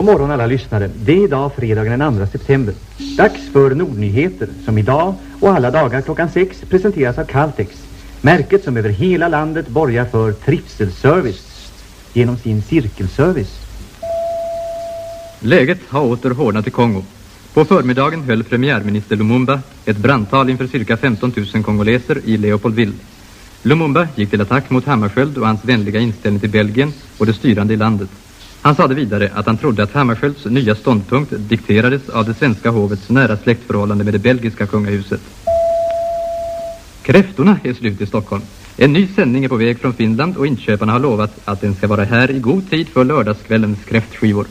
morgon alla lyssnare. Det är idag fredagen den 2 september. Dags för Nordnyheter som idag och alla dagar klockan 6 presenteras av Caltex. Märket som över hela landet borgar för trivselservice genom sin cirkelservice. Läget har åter hårdnat i Kongo. På förmiddagen höll premiärminister Lumumba ett brandtal inför cirka 15 000 kongoleser i Leopoldville. Lumumba gick till attack mot Hammarskjöld och hans vänliga inställning till Belgien och det styrande i landet. Han sade vidare att han trodde att Hammarskjölds nya ståndpunkt dikterades av det svenska hovets nära släktförhållande med det belgiska kungahuset. Kräftorna är slut i Stockholm. En ny sändning är på väg från Finland och inköparna har lovat att den ska vara här i god tid för lördagskvällens kräftskivor.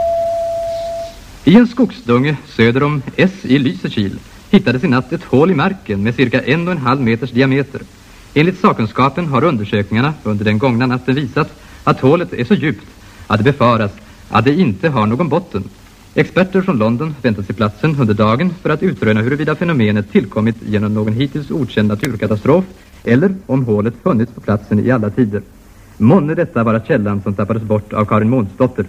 I en skogsdunge söder om S i Lysekil hittades i natt ett hål i marken med cirka 1,5 meters diameter. Enligt sakkunskapen har undersökningarna under den gångna natten visat att hålet är så djupt att det befaras att det inte har någon botten. Experter från London väntar sig platsen under dagen för att utröna huruvida fenomenet tillkommit genom någon hittills okänd naturkatastrof eller om hålet funnits på platsen i alla tider. Månne detta vara källan som tappades bort av Karin Månsdotter.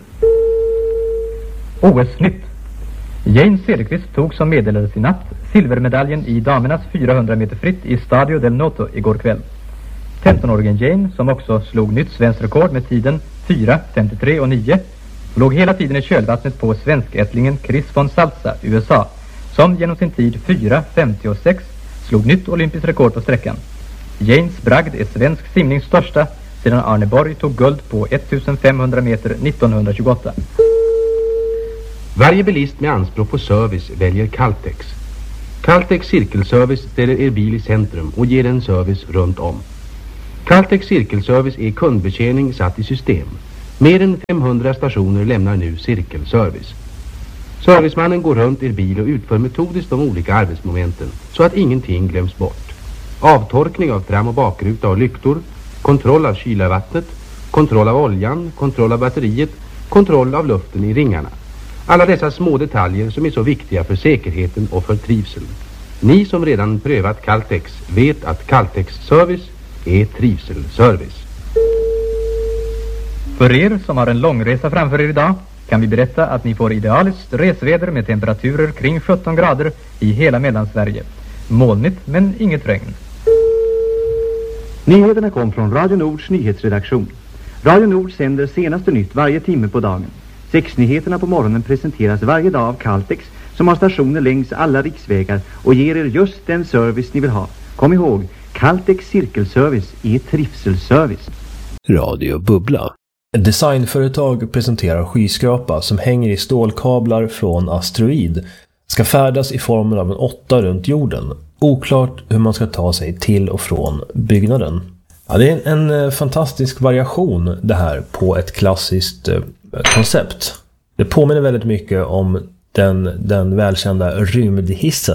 OS-nytt. Jane Cederqvist tog som meddelades i natt silvermedaljen i damernas 400 meter fritt i Stadio del Noto igår kväll. 15-åringen Jane, som också slog nytt svenskt rekord med tiden 4:53 och 9, låg hela tiden i kölvattnet på svenskättlingen Chris von Salza, USA, som genom sin tid 4:50 slog nytt olympiskt rekord på sträckan. Janes bragd är svensk simnings största sedan Arne Borg tog guld på 1500 meter 1928. Varje bilist med anspråk på service väljer Caltex. Caltex cirkelservice ställer er bil i centrum och ger en service runt om. Caltex cirkelservice är kundbetjäning satt i system. Mer än 500 stationer lämnar nu cirkelservice. Servicemannen går runt er bil och utför metodiskt de olika arbetsmomenten så att ingenting glöms bort. Avtorkning av fram- och bakruta och lyktor, kontroll av kylarvattnet, kontroll av oljan, kontroll av batteriet, kontroll av luften i ringarna. Alla dessa små detaljer som är så viktiga för säkerheten och för trivseln. Ni som redan prövat Caltex vet att Caltex service är trivselservice. För er som har en långresa framför er idag kan vi berätta att ni får idealiskt resväder med temperaturer kring 17 grader i hela Mellansverige. Molnigt men inget regn. Nyheterna kom från Radio Nords nyhetsredaktion. Radio Nord sänder senaste nytt varje timme på dagen. 6-nyheterna på morgonen presenteras varje dag av Caltex som har stationer längs alla riksvägar och ger er just den service ni vill ha. Kom ihåg, Caltex cirkelservice är trivselservice. Radio Bubbla. Ett designföretag presenterar skyskrapa som hänger i stålkablar från asteroid. Ska färdas i formen av en 8 runt jorden. Oklart hur man ska ta sig till och från byggnaden. Ja, det är en fantastisk variation det här på ett klassiskt koncept. Det påminner väldigt mycket om den välkända rymdhissen.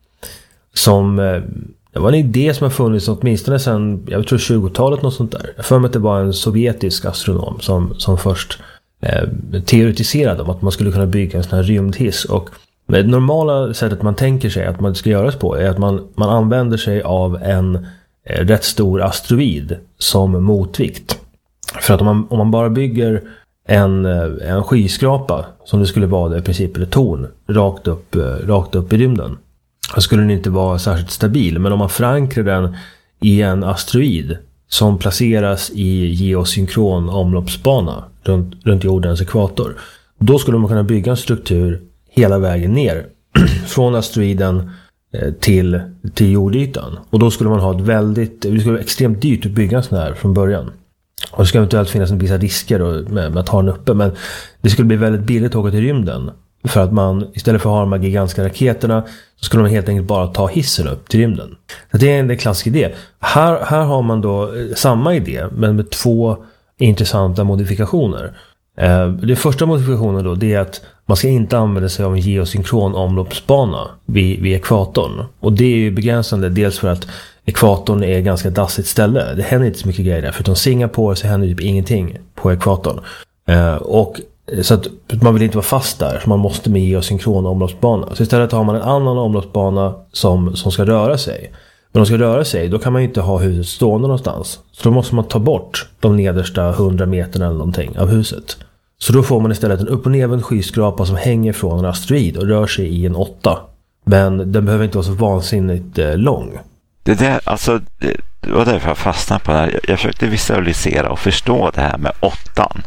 Som det var en idé som har funnits åtminstone sedan, jag tror 20-talet något sånt där. Jag för mig att det var en sovjetisk astronom som först teoretiserade om att man skulle kunna bygga en sån här rymdhiss. Och det normala sättet man tänker sig att man ska göras på är att man använder sig av en rätt stor asteroid som motvikt. För att om man bara bygger en skyskrapa som det skulle vara i princip ett torn rakt upp i rymden, så skulle den inte vara särskilt stabil. Men om man förankrar den i en asteroid som placeras i geosynkron omloppsbana runt jordens ekvator, då skulle man kunna bygga en struktur hela vägen ner från asteroiden till jordytan. Och då skulle man ha det skulle vara extremt dyrt att bygga en sån här från början. Och det ska eventuellt finnas en vissa risker med att ha den uppe, men det skulle bli väldigt billigt att åka till rymden. För att man istället för att ha de här gigantiska raketerna så skulle man helt enkelt bara ta hissen upp till rymden. Så det är en klassisk idé. Här har man då samma idé men med 2 intressanta modifikationer. Det första modifikationen då, det är att man ska inte använda sig av en geosynkron omloppsbana vid ekvatorn. Och det är ju begränsande dels för att ekvatorn är ett ganska dassigt ställe. Det händer inte så mycket grejer där. Förutom Singapore så händer typ ingenting på ekvatorn. Och så att man vill inte vara fast där. Så man måste med geosynkron omloppsbana. Så istället har man en annan omloppsbana som ska röra sig. Men om de ska röra sig, då kan man ju inte ha huset stående någonstans. Så då måste man ta bort de nedersta 100 meterna eller någonting av huset. Så då får man istället en upp- och nedvänd skyskrapa som hänger från en asteroid och rör sig i en 8. Men den behöver inte vara så vansinnigt lång. Det där, alltså, det var därför jag fastnade på det här. Jag försökte visualisera och förstå det här med 8.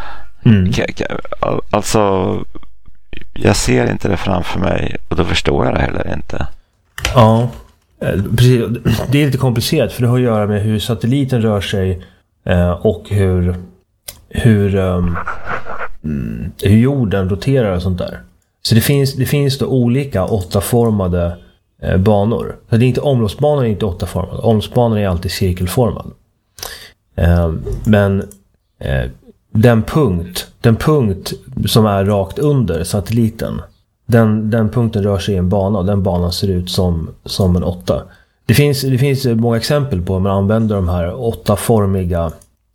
Alltså, jag ser inte det framför mig och då förstår jag det heller inte. Ja, precis. Det är lite komplicerat för det har att göra med hur satelliten rör sig och hur jorden roterar och sånt där. Så det finns då olika 8-formade banor. Så det är inte omloppsbanan är inte 8-formad. Omloppsbanan är alltid cirkelformad. Men den punkt som är rakt under satelliten, den punkten rör sig i en bana och den banan ser ut som en 8. Det finns många exempel på hur man använder de här 8-formiga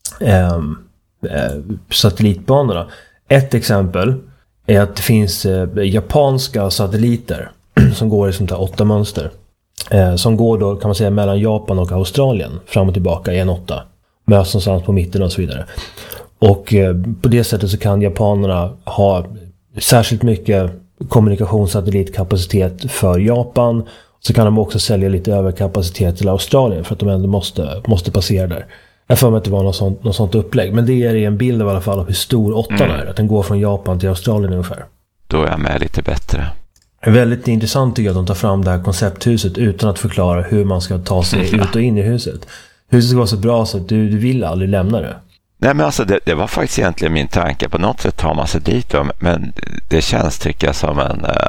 satellitbanorna. Ett exempel är att det finns japanska satelliter som går i sånt här 8-mönster. Som går då, kan man säga, mellan Japan och Australien fram och tillbaka i en 8. Möts någonstans på mitten och så vidare. Och på det sättet så kan japanerna ha särskilt mycket kommunikationssatellitkapacitet för Japan. Så kan de också sälja lite överkapacitet till Australien för att de ändå måste passera där. Jag får mig att det var något sånt upplägg. Men det är en bild av i alla fall av hur stor 8 är. Att den går från Japan till Australien ungefär. Då är jag med lite bättre. Det är väldigt intressant tycker jag att de tar fram det här koncepthuset utan att förklara hur man ska ta sig ut och in i huset. Huset ska vara så bra så att du vill aldrig lämna det. Nej, men alltså det var faktiskt egentligen min tanke. På något sätt tar man sig dit. Men det känns, tycker jag, som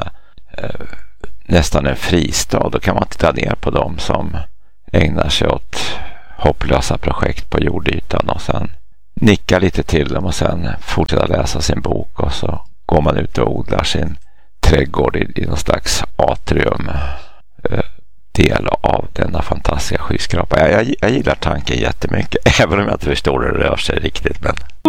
nästan en fristad. Då kan man titta ner på dem som ägnar sig åt hopplösa projekt på jordytan och sen nicka lite till dem och sen fortsätta läsa sin bok och så går man ut och odlar sin trädgård i någon slags atrium del av denna fantastiska skyskrapa. Jag gillar tanken jättemycket, även om jag inte förstår hur det rör sig riktigt, men